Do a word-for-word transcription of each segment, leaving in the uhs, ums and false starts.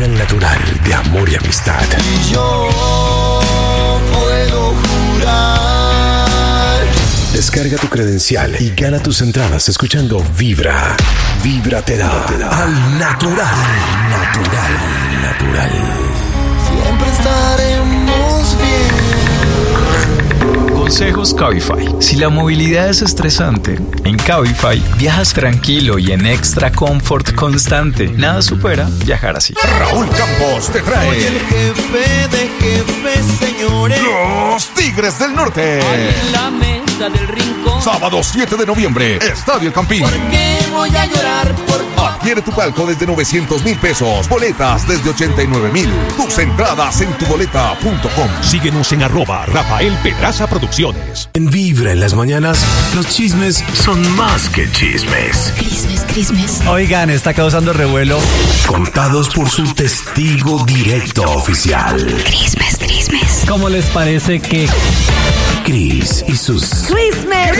señal natural de amor y amistad. Y yo puedo jurar. Descarga tu credencial y gana tus entradas escuchando Vibra. Vibra te da al natural, natural, natural. Siempre estaremos bien. Consejos Cabify. Si la movilidad es estresante, en Cabify viajas tranquilo y en extra comfort constante. Nada supera viajar así. Raúl Campos te Soy trae el jefe de jefes, señores. Los Tigres del Norte. En la mesa del rincón. Sábado siete de noviembre, Estadio El Campín. ¿Por qué voy a llorar por Adquiere tu palco desde novecientos mil pesos. Boletas desde ochenta y nueve mil. Tus entradas en tuboleta punto com. Síguenos en arroba Rafael Pedraza Producciones. En Vibra en las mañanas, los chismes son más que chismes. Crismes, crismes. Oigan, está causando revuelo. Contados por su testigo directo oficial. Crismes, crismes. ¿Cómo les parece que Cris y sus Crismes.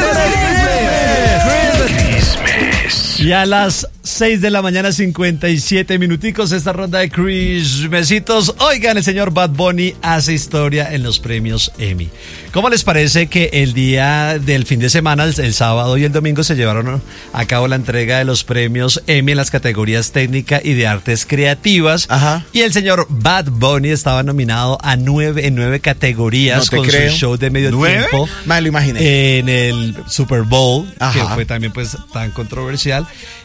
y a las seis de la mañana, cincuenta y siete minuticos, esta ronda de crismesitos? Oigan, el señor Bad Bunny hace historia en los premios Emmy. ¿Cómo les parece que el día del fin de semana, el, el sábado y el domingo, se llevaron a cabo la entrega de los premios Emmy en las categorías técnica y de artes creativas? Ajá. Y el señor Bad Bunny estaba nominado a nueve, en nueve categorías No te con creo. su show de medio ¿Nueve? tiempo. Me lo imaginé. En el Super Bowl, Ajá. que fue también pues tan controversial.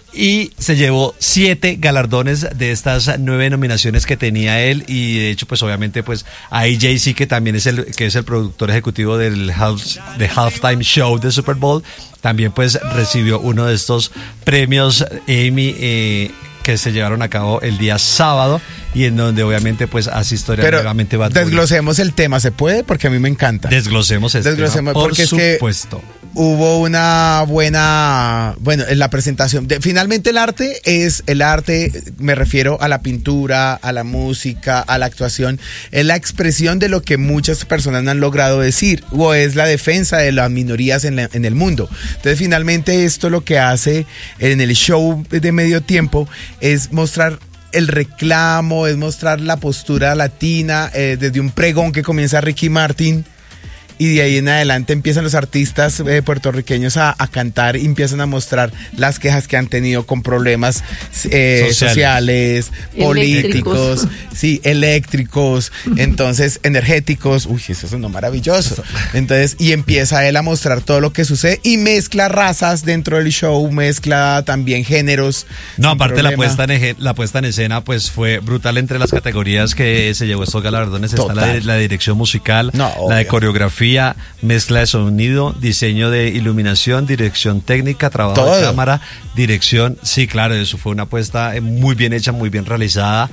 Y se llevó siete galardones de estas nueve nominaciones que tenía él. Y de hecho, pues obviamente, pues ahí Jay-Z, que también es el, que es el productor ejecutivo del half, de Halftime Show de Super Bowl, también pues recibió uno de estos premios Emmy eh, que se llevaron a cabo el día sábado, y en donde obviamente pues hace historia. Pero nuevamente Bad Bunny. desglosemos el tema, ¿se puede? Porque a mí me encanta. Desglosemos este Desglosemos, tema, por porque es que supuesto. Hubo una buena, bueno, en la presentación. De, finalmente el arte es, el arte, me refiero a la pintura, a la música, a la actuación, es la expresión de lo que muchas personas no han logrado decir, o es la defensa de las minorías en, la, en el mundo. Entonces finalmente esto lo que hace en el show de medio tiempo es mostrar el reclamo, es mostrar la postura latina, eh, desde un pregón que comienza Ricky Martin. Y de ahí en adelante empiezan los artistas eh, puertorriqueños a, a cantar y empiezan a mostrar las quejas que han tenido con problemas eh, sociales, Eléctricos. políticos, sí, eléctricos, entonces energéticos. Uy, eso sonó maravilloso. Entonces, y empieza él a mostrar todo lo que sucede y mezcla razas dentro del show, mezcla también géneros. No, aparte la problema. puesta, en, la puesta en escena pues fue brutal. Entre las categorías que se llevó estos galardones está la, de, la dirección musical, no, la de obvio. coreografía, mezcla de sonido, diseño de iluminación, dirección técnica, trabajo Todo. de cámara, dirección. Sí, claro, eso fue una apuesta muy bien hecha, muy bien realizada,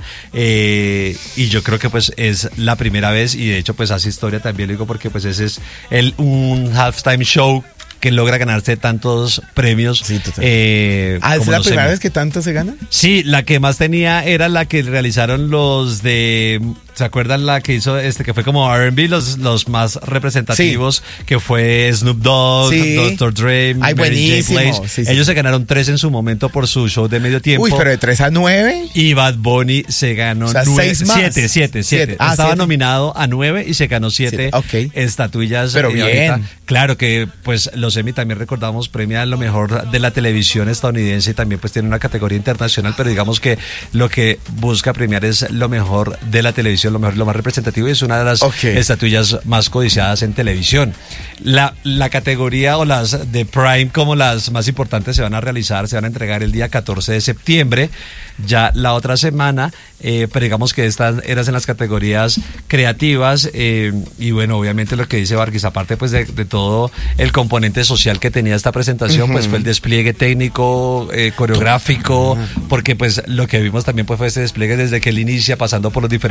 eh, y yo creo que pues es la primera vez, y de hecho pues hace historia también, lo digo porque pues ese es el un halftime show que logra ganarse tantos premios. Sí, total. Eh, Ah, ¿es como la los primera Emmy. vez que tanto se gana? Sí, la que más tenía era la que realizaron los de, ¿se acuerdan la que hizo este que fue como R and B, los, los más representativos, sí, que fue Snoop Dogg, sí, doctor Dre, Ay, Mary buenísimo. J. Blige? Sí, sí. Ellos se ganaron tres en su momento por su show de medio tiempo. Uy, pero de tres a nueve. Y Bad Bunny se ganó O sea, nueve, seis más. siete, siete, siete. Siete. Ah, Estaba siete. nominado a nueve y se ganó siete, siete. Okay. estatuillas. Pero eh, bien. ahorita. Claro que pues los Emmy también recordamos premia lo mejor de la televisión estadounidense, y también pues tiene una categoría internacional, pero digamos que lo que busca premiar es lo mejor de la televisión, lo mejor, lo más representativo, y es una de las Okay. estatuillas más codiciadas en televisión. La, la categoría o las de Prime, como las más importantes, se van a realizar, se van a entregar el día catorce de septiembre, ya la otra semana, eh, pero digamos que estas eran en las categorías creativas, eh, y bueno, obviamente lo que dice Vargas, aparte pues de, de todo el componente social que tenía esta presentación, uh-huh, pues fue el despliegue técnico, eh, coreográfico, uh-huh, porque pues lo que vimos también pues fue ese despliegue desde que él inicia, pasando por los diferentes momentos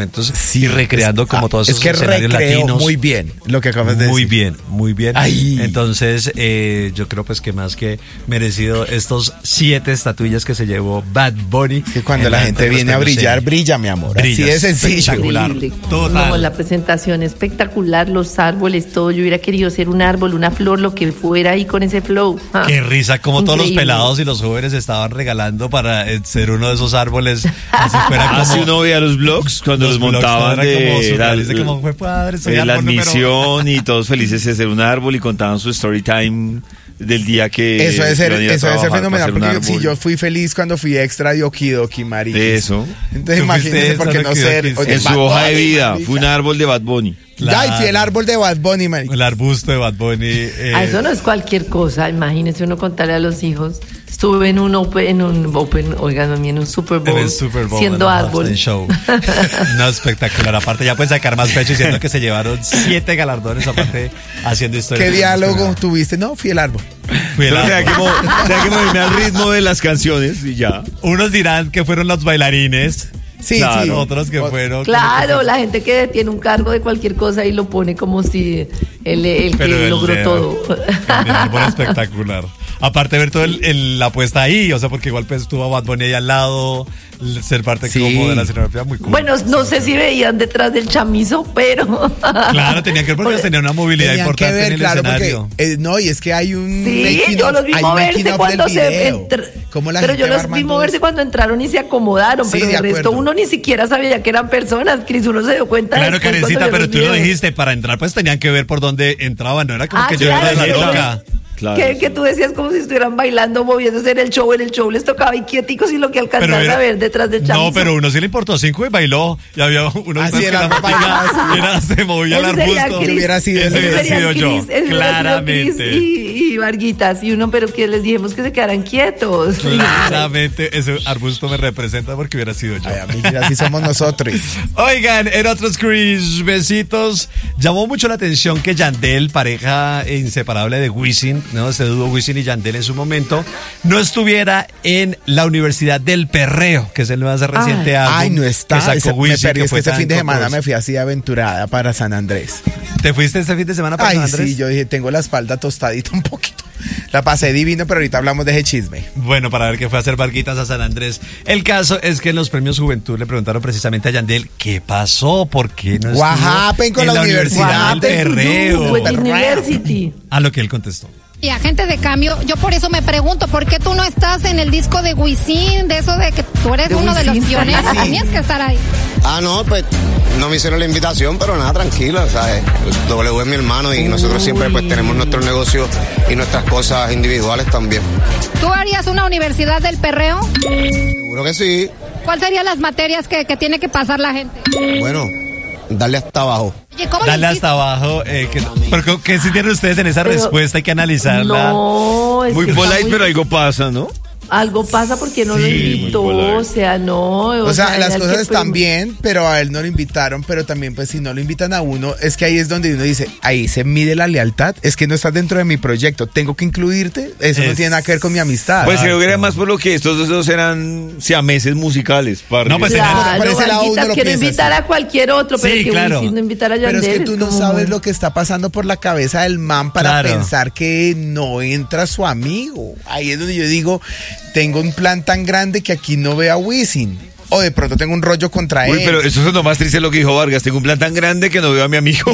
momentos Sí, y recreando es, como ah, todos es esos que escenarios recreó latinos. muy bien lo que acabas de Muy decir. bien, muy bien. Ay. Entonces, eh, yo creo pues que más que merecido estos siete estatuillas que se llevó Bad Bunny. Que cuando en la gente Entre viene a Premios brillar, Emmy. brilla, mi amor. Así Brillas. de sencillo. Espectacular. Increíble. Total. No, la presentación espectacular, los árboles, todo. Yo hubiera querido ser un árbol, una flor, lo que fuera ahí con ese flow. Ah. Qué risa, como todos los Increíble. pelados y los jóvenes estaban regalando para eh, ser uno de esos árboles. Así fuera como. Hace uno veía los vlogs cuando los, blogs, montaban era como de surreal, la, dice como fue padre, soy de la árbol número- admisión y todos felices de ser un árbol y contaban su story time del día que Eso debe ser, iban a ir a eso debe ser trabajar fenomenal, para ser un porque si árbol. yo fui feliz cuando fui extra de Okidoki, marica. Eso. Entonces Tú fuiste imagínense extra por qué de no Okidoki, ser. sí. oye, En su Bad hoja de Bunny, vida marica. fue un árbol de Bad Bunny. Ya, y fui el árbol de Bad Bunny, marica. El arbusto de Bad Bunny. eh, Ah, eso no es cualquier cosa, imagínense uno contarle a los hijos. Estuve en un open, en un open, oigan, a mí en un Super Bowl, En el Super Bowl, siendo en el árbol. halftime show. No, espectacular. Aparte, ya pueden sacar más pecho diciendo que se llevaron siete galardones, aparte, haciendo historia. ¿Qué diálogo tuviste? No, fui el árbol. Fui el Solo tenía árbol. que, mo- tenía que moverme al ritmo de las canciones y ya. Unos dirán que fueron los bailarines. Sí, Claro. sí. Otros que fueron. Claro, la gente que tiene un cargo de cualquier cosa y lo pone como si el, el Pero que el logró de- todo. El árbol espectacular. Aparte de ver todo el, el- la puesta ahí, o sea, porque igual pues estuvo Bad Bunny ahí al lado, l- ser parte Sí. como de la escenografía muy cool. Bueno, no sé si veían detrás del chamizo, pero... Claro, tenía que ver porque tenían una movilidad Tenían que importante ver, en el claro, escenario. porque eh, no, y es que hay un Sí, making yo of- los vi hay un making moverse of cuando del se video. entr- Cómo la pero gente yo va los vi armando moverse eso. cuando entraron y se acomodaron, Sí, pero de de resto acuerdo. uno ni siquiera sabía ya que eran personas. Cris, uno se dio cuenta. Claro, después Karencita, cuando pero vio tú los lo videos. dijiste, para entrar pues tenían que ver por dónde entraban, no era como Ah, que yo claro, era la sí, loca. Claro. Que, que tú decías como si estuvieran bailando, moviéndose en el show. En el show les tocaba ahí quieticos y lo que alcanzaban era- a ver detrás del chamizo. No, pero uno sí le importó cinco y bailó. Y había uno Así que era, la bailaba así. era, se movía el Ese sería arbusto. Cris. Hubiera sido Ese ese. hubiera Ese sería sido yo, Cris, ese hubiera sido claramente. Cris y, y Varguitas. Y uno, pero que les dijimos que se quedaran quietos. Claramente ese arbusto me representa porque hubiera sido yo. Ay, amiga, así somos nosotros. Oigan, en otros Chris, besitos. Llamó mucho la atención que Yandel, pareja inseparable de Wisin, ¿no? Este dúo Wisin y Yandel en su momento, no estuviera en la Universidad del Perreo, que es el más reciente álbum. Ay, no está. que sacó Ese- me Wisin, perdí, que es que fue este tan fin de semana costoso. me fui así de aventurada para San Andrés. ¿Te fuiste este fin de semana para Ay, San Andrés? sí, yo dije, tengo la espalda tostadita un poquito. La pasé divino, pero ahorita hablamos de ese chisme. Bueno, para ver qué fue a hacer Varguitas a San Andrés. El caso es que en los premios Juventud le preguntaron precisamente a Yandel qué pasó, por qué no What estuvo happened con en la universidad? del Perreo. With University. A lo que él contestó. Y agente de cambio, yo por eso me pregunto, ¿por qué tú no estás en el disco de Wisin? De eso de que tú eres ¿De uno de los Wisin? pioneros, Sí. tenías que estar ahí. Ah, no, pues no me hicieron la invitación, pero nada, tranquilo, ¿sabes? El W es mi hermano y nosotros siempre pues tenemos nuestros negocios y nuestras cosas individuales también. ¿Tú harías una universidad del perreo? Seguro que sí. ¿Cuáles serían las materias que, que tiene que pasar la gente? Bueno, darle hasta abajo. Oye, ¿cómo Dale lo hiciste? hasta abajo. Eh, que, pero ¿qué- ¿qué sintieron ustedes en esa Pero- respuesta? Hay que analizarla. No, es Muy que está polite, muy- pero algo pasa, ¿no? Algo pasa porque no lo Sí, muy invitó, polite. o sea, no. O, sea, las el cosas que están fue- bien, pero a él no lo invitaron, pero también pues si no lo invitan a uno, es que ahí es donde uno dice, ahí se mide la lealtad, es que no estás dentro de mi proyecto, tengo que incluirte, eso no Es- tiene nada que ver con mi amistad. Pues creo que era más por lo que estos dos eran siameses musicales. par No, de- pues, Claro, Por ese lado uno Varguitas lo quiere piensa invitar así. a cualquier otro, pero Sí, que claro. Wisin no invitar a Pero Yandel. es que tú no como sabes muy- lo que está pasando por la cabeza del man para Claro. pensar que no entra su amigo. Ahí es donde yo digo, tengo un plan tan grande que aquí no veo a Wisin. O de pronto tengo un rollo contra Uy, él. pero eso es lo más triste de lo que dijo Vargas. Tengo un plan tan grande que no veo a mi amigo.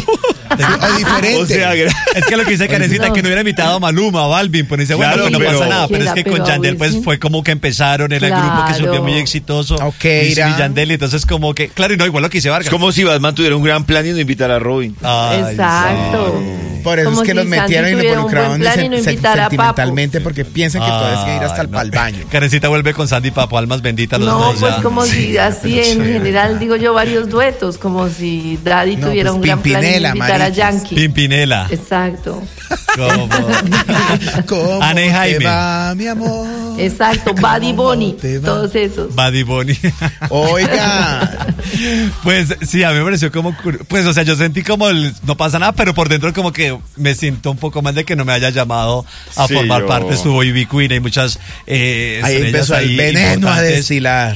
O diferente. O sea, gra- Es que lo que dice Karencita, No. que no hubiera invitado a Maluma, a Balvin, pues dice, bueno, Claro, pues no pero- pasa nada, pero es que Pero con a Yandel pues Wisin. fue como que empezaron, era el grupo que se volvió Claro. muy exitoso, Ok, Wisin era. y Yandel, y entonces como que, claro, y no, igual lo que dice Es Vargas. como si Batman tuviera un gran plan y no invitara a Robin. Ay, Exacto. Por eso Como es que si los Santi metieron y lo tuviera un buen involucraron plan y sen- no sen- invitara a Papo. sentimentalmente porque piensan que todo es que ir hasta el Ay, pa'l no. baño. Karencita vuelve con Sandy Papo, almas benditas los No, dos pues ya. como si así en general digo yo varios duetos, como si Daddy No, tuviera pues, un gran plan y Pimpinela, invitar a mariquis. Yankee. Pimpinela. Exacto. Como- ¿Cómo Ana y te Jaime. va, mi amor? Exacto, Buddy Bunny, te va? todos esos. Buddy Bunny. Oiga, Pues sí, a mí me pareció como, cur- pues o sea, yo sentí como el, no pasa nada, pero por dentro como que me siento un poco mal de que no me haya llamado a Sí, formar yo- parte. Estuvo Ivy Queen, hay muchas eh, ahí estrellas empezó el ahí veneno a importantes. destilar.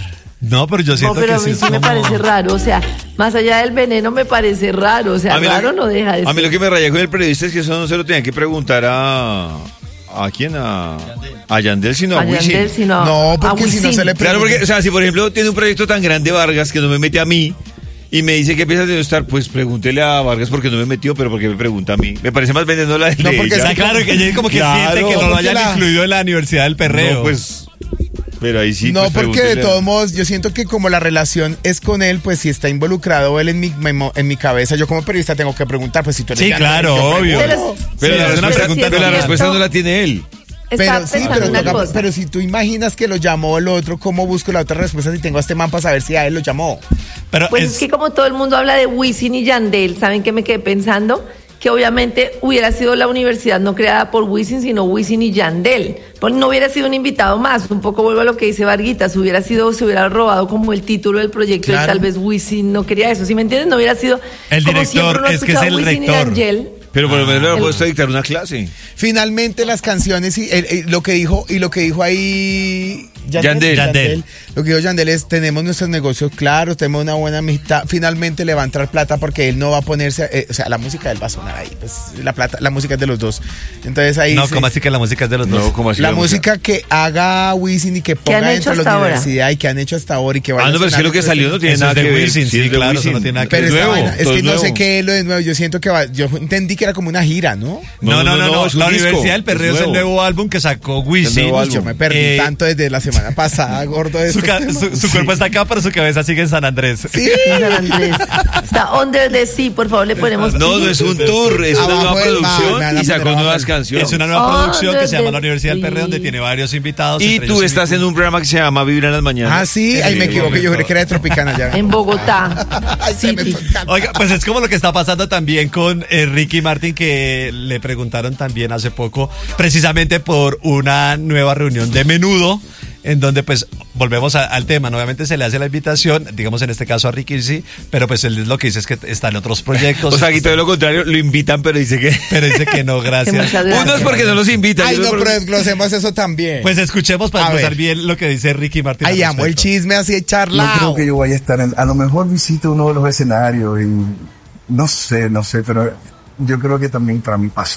No, pero yo siento no, pero que a mí sí sí es me como- parece raro, o sea, más allá del veneno me parece raro, o sea, A mí lo raro que- no deja de ser. A mí lo que me rayé con el periodista es que eso no se lo tenían que preguntar a... ¿A quién? A, a Yandel, sino a, A Wisin. Yandel, sino No, a porque si no Wisin. se le Claro, pregunta. porque, o sea, si por ejemplo tiene un proyecto tan grande Vargas que no me mete a mí y me dice que piensas de no estar, pues pregúntele a Vargas porque no me metió, pero porque me pregunta a mí. Me parece más vendiendo la de No, porque ella. O sea, claro, que ella como que Claro, siente que no lo porque hayan la- incluido en la Universidad del Perreo. No, pues, pero ahí sí. No, pues, porque de pregúntele a- todos modos, yo siento que como la relación es con él, pues si está involucrado él en mi, memo- en mi cabeza, yo como periodista tengo que preguntar, pues si tú eres Sí, Yandel, claro, yo obvio. pregunto. Pero, Pero, sí, la, es una respuesta, pregunta pero la normal. respuesta no la tiene él. Estaba Pero sí, pensando pero, una toca- cosa. pero si tú imaginas que lo llamó el otro, ¿cómo busco la otra respuesta si tengo a este man para saber si a él lo llamó? Pero Pues es- es que como todo el mundo habla de Wisin y Yandel, ¿saben qué me quedé pensando? Que obviamente hubiera sido la universidad no creada por Wisin, sino Wisin y Yandel. Pues no hubiera sido un invitado más. Un poco vuelvo a lo que dice Varguitas. Hubiera sido, se hubiera robado como el título del proyecto Claro. y tal vez Wisin no quería eso. ¿Sí me entiendes? No hubiera sido. El como director, siempre uno ha es que es escuchado el Wisin y rector. Yandel. Pero por lo menos le El- ha puesto a dictar una clase. Finalmente las canciones y el- el- lo que dijo y lo que dijo ahí Yandel. Yandel. Lo que dijo Yandel es tenemos nuestros negocios claros, tenemos una buena amistad. Finalmente le va a entrar plata porque él no va a ponerse, eh, o sea, la música de él va a sonar ahí, pues la plata, la música es de los dos. Entonces ahí no, se- como así que la música es de los dos. No, como así la música que haga Wisin y que han ponga hecho dentro de la hasta ahora? universidad y que han hecho hasta ahora y que vaya Ah, no, pero es que lo que salió no tiene Eso nada es de que ver. Wisin, sí, es de claro, eso Wisin. no tiene nada que Pero Es esta nuevo, vaina, es todo que no nuevo. sé qué es lo de nuevo. Yo siento que va, yo entendí que era como una gira, ¿no? No, no, no, no. es un La disco, Universidad del Perreo es es el nuevo. nuevo álbum que sacó Wisin. nuevo Uy, yo me perdí Eh, tanto desde la semana pasada, gordo de Su, estos ca- temas. su- su cuerpo está acá, pero su cabeza sigue en San Andrés. Sí. San Andrés. Está Under the Sea, por favor, le ponemos. No, no es un tour, es una Abajo nueva del mar, me producción van a y sacó poner nuevas abajo. canciones. Es una nueva Oh, producción que se llama desde- La Universidad del sí. Perreo, donde tiene varios invitados. Y entre tú ellos estás Wisin. en un programa que se llama Vibra en las Mañanas. Ah, sí, ahí me Sí, equivoqué, yo momento. juré que era de Tropicana ya. En Bogotá. Ay, se me City. fue el canto. Oiga, pues es como lo que está pasando también con eh, Ricky Martin, que le preguntaron también hace poco, precisamente por una nueva reunión de Menudo, en donde pues volvemos a- al tema, ¿no? Obviamente se le hace la invitación, digamos en este caso a Ricky sí, pero pues él lo que dice es que está en otros proyectos. O sea, aquí todo lo contrario, lo invitan, pero dice que... Pero dice que no, Que gracias. muchas gracias. Uno es porque no los invitan. Ay, y no, otro pero porque- desglosemos eso también. Pues escuchemos para A escuchar ver. bien lo que dice Ricky Martin. Ay, al amo el respecto. chisme así No charlado. creo que yo vaya a estar en, a lo mejor visito uno de los escenarios y no sé, no sé, pero yo creo que también para mí pasa.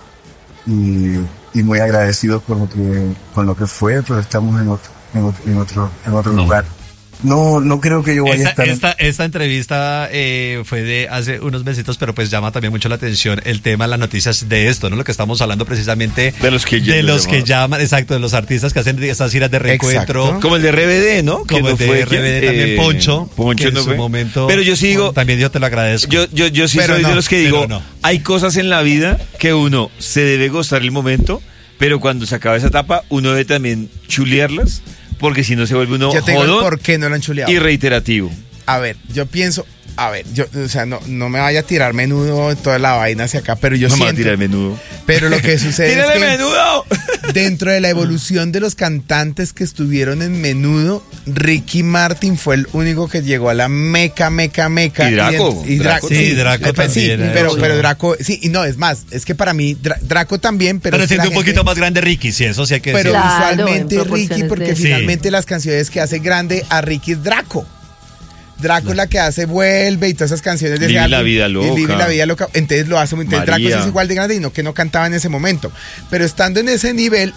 Y, y muy agradecido por lo que, con lo que fue, pero estamos en otro, en otro, en otro, en otro lugar. No, no creo que yo vaya a Esta, estar en- esta, esta entrevista eh, fue de hace unos mesitos, pero pues llama también mucho la atención el tema, las noticias de esto, ¿no? Lo que estamos hablando precisamente De los que de llaman. los que llaman, exacto, de los artistas que hacen estas giras de reencuentro. Exacto. Como el de R B D, ¿no? Que Como no el de fue R B D quien, también, eh, Poncho, Poncho que en no su fue. momento. Pero yo sí digo, También yo te lo agradezco. yo, yo, yo sí Pero soy no, de los que pero digo, no. hay cosas en la vida que uno se debe gozar el momento, pero cuando se acaba esa etapa, uno debe también chulearlas, porque si no se vuelve uno Yo tengo el jodón por qué no lo han chuleado. y reiterativo. A ver, yo pienso, a ver, yo, o sea, no, no me vaya a tirar Menudo toda la vaina hacia acá, pero yo No me va a siento. tirar Menudo. Pero lo que sucede es ¡Tírale que Menudo! dentro de la evolución de los cantantes que estuvieron en Menudo, Ricky Martin fue el único que llegó a la meca, meca, meca. Y Draco. Y, Draco Sí, Draco eh, pues, sí, también, pero, eh, pero sí. Draco, sí, y no, es más, es que para mí, Dra- Draco también, pero. Pero es que siendo la un gente- poquito más grande Ricky, sí, eso sí hay que Pero decir. Claro, visualmente en Ricky, proporciones porque de- Sí. finalmente las canciones que hace grande a Ricky es Draco. Draco es la que hace Vuelve y todas esas canciones de ese Vive la álbum. vida Y loca. Vive la vida loca. Entonces lo hace muy. Entonces Draco María. es igual de grande y no que no cantaba en ese momento. Pero estando en ese nivel.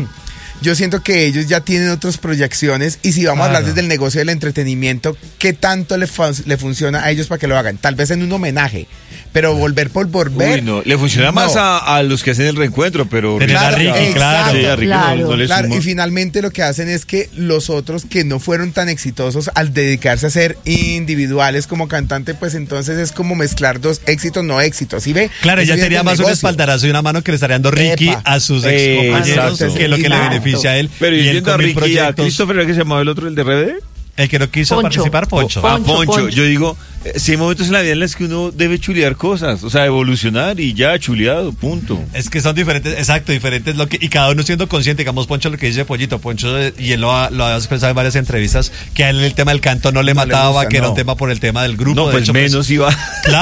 Yo siento que ellos ya tienen otras proyecciones y si vamos a hablar Claro. desde el negocio del entretenimiento, ¿qué tanto le, fu- le funciona a ellos para que lo hagan? Tal vez en un homenaje, pero volver por volver. Uy, no, le funciona más No. a, a los que hacen el reencuentro, pero... Tener a Ricky, exacto. claro. Sí, a Ricky no- Claro. no, le Claro, suma. y finalmente lo que hacen es que los otros que no fueron tan exitosos al dedicarse a ser individuales como cantante, pues entonces es como mezclar dos éxitos, no éxitos. ¿Sí ve? Claro, Eso ya viene sería del más un negocio. espaldarazo y una mano que le estaría dando Ricky Epa. a sus ex Eh, compañeros, exacto. que es lo que le Exacto. beneficia a él. Pero y yo él entiendo a con mil Ricky y a proyectos. Christopher, ¿era que se llamaba el otro, el de R B D? El que no quiso Poncho. participar, Poncho. Ah, Poncho, Poncho. Poncho. Yo digo, eh, si hay momentos en la vida en los que uno debe chulear cosas, o sea, evolucionar y ya, chuleado, punto. Es que son diferentes, exacto, diferentes lo que, y cada uno siendo consciente, digamos, Poncho lo que dice Pollito, Poncho, eh, y él lo ha, lo ha expresado en varias entrevistas, que a él el tema del canto no le No le mataba, gusta, que era no. un tema por el tema del grupo. No, de pues hecho, menos iba. Claro,